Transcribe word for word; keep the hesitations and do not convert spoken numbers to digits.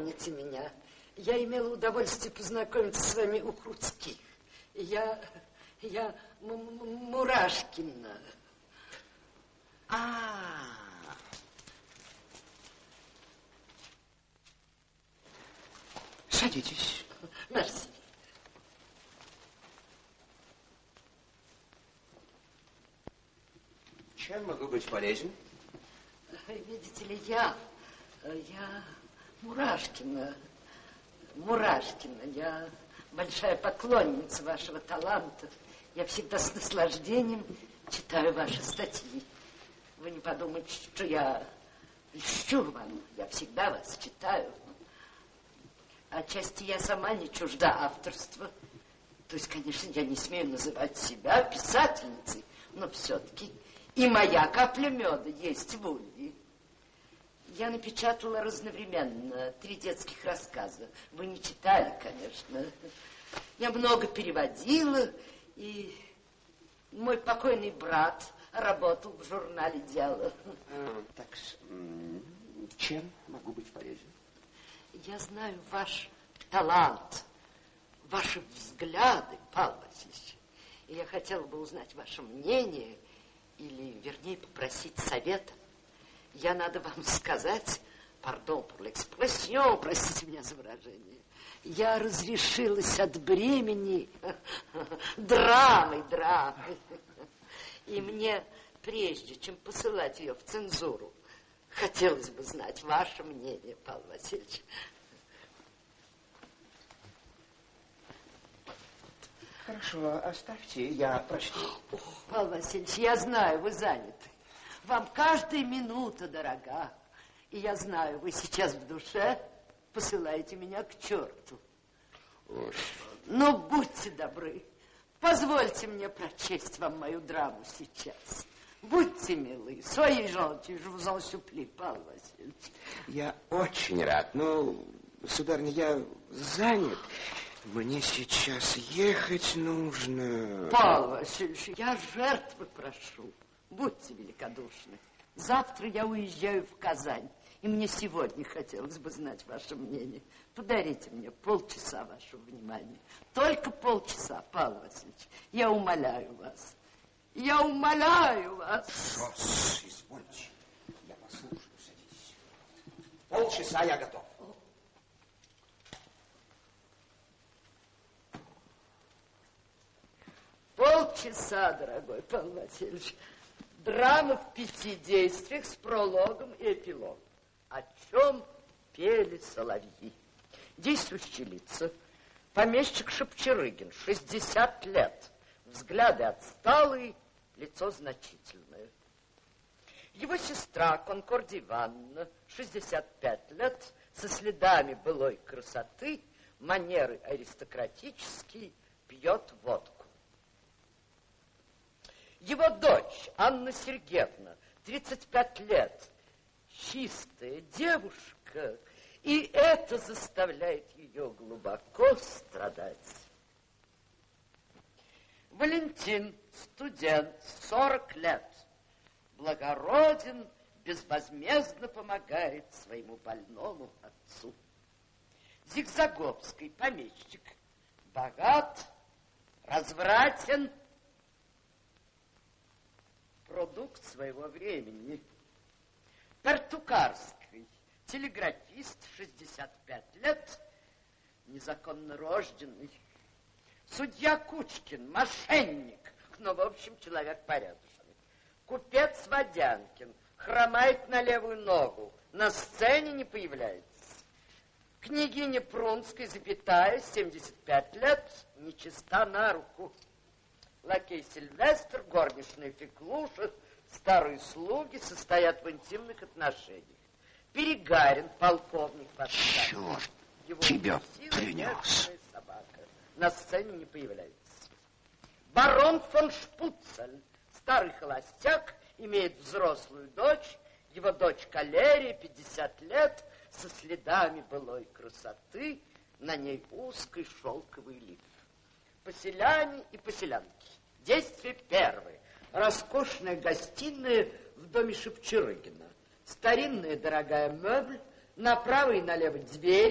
помните меня. Я имела удовольствие познакомиться с вами у Крутских. Я, я Мурашкина. А, садитесь. Мерси. Чем могу быть полезен? Видите ли, я, я Мурашкина, Мурашкина, я большая поклонница вашего таланта. Я всегда с наслаждением читаю ваши статьи. Вы не подумайте, что я льщу вам, я всегда вас читаю. Отчасти я сама не чужда авторства. То есть, конечно, я не смею называть себя писательницей, но все-таки и моя капля меда есть в Улье. Я напечатала разновременно три детских рассказа. Вы не читали, конечно. Я много переводила, и мой покойный брат работал в журнале «Дело». А, так, чем могу быть полезен? Я знаю ваш талант, ваши взгляды, Павел Васильевич. И я хотела бы узнать ваше мнение, или, вернее, попросить совета. Я, надо вам сказать, пардон pour l'expression, простите меня за выражение, я разрешилась от бремени драмы, драмы. И мне, прежде чем посылать ее в цензуру, хотелось бы знать ваше мнение, Павел Васильевич. Хорошо, оставьте, я прочту. Павел Васильевич, я знаю, вы заняты. Вам каждая минута дорога. И я знаю, вы сейчас в душе посылаете меня к черту. Уж. Но будьте добры, позвольте мне прочесть вам мою драму сейчас. Будьте милы, soyez gentil, je vous en supplie, Павел Васильевич. Я очень рад, но, сударыня, я занят. Мне сейчас ехать нужно. Павел Васильевич, я жертвы прошу. Будьте великодушны. Завтра я уезжаю в Казань, и мне сегодня хотелось бы знать ваше мнение. Подарите мне полчаса вашего внимания. Только полчаса, Павел Васильевич. Я умоляю вас. Я умоляю вас. Шос, извольте. Я послушаю, садитесь. Полчаса я готов. Полчаса, дорогой Павел Васильевич. Драма в пяти действиях с прологом и эпилогом. О чем пели соловьи. Действующие лица. Помещик Шапчерыгин, шестьдесят лет. Взгляды отсталые, лицо значительное. Его сестра Конкордия Ивановна, шестьдесят пять лет, со следами былой красоты, манеры аристократические, пьет водку. Его дочь Анна Сергеевна, тридцать пять лет, чистая девушка, и это заставляет ее глубоко страдать. Валентин, студент, сорок лет, благороден, безвозмездно помогает своему больному отцу. Зигзаговский, помещик, богат, развратен, продукт своего времени. Пертукарский, телеграфист, шестьдесят пять лет, незаконно рожденный. Судья Кучкин, мошенник, но, в общем, человек порядочный. Купец Водянкин, хромает на левую ногу, на сцене не появляется. Княгиня Прунская, запятая, семьдесят пять лет, нечиста на руку. Лакей Сильвестр, горничная Феклуша, старые слуги состоят в интимных отношениях. Перегарин, полковник, Черт, тебя принес. Собака. На сцене не появляется. Барон фон Шпуцель, старый холостяк, имеет взрослую дочь. Его дочь Калерия, пятьдесят лет, со следами былой красоты, на ней узкий шелковый лиф. Поселяне и поселянки. Действие первое. Роскошная гостиная в доме Шапчерыгина. Старинная дорогая мебель. Направо и налево дверь.